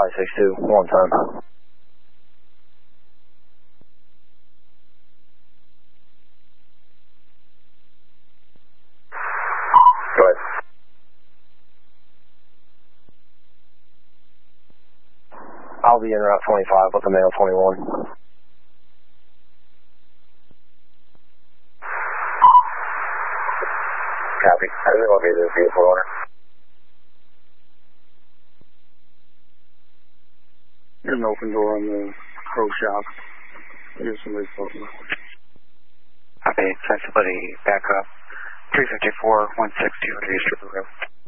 562, one time. Go ahead. I'll be in route 25 with the male 21. Copy. I really want to be this vehicle owner. There's an open door on the pro shop. There's somebody floating. Copy. Flexibility back up. 354, 162, 3 Road.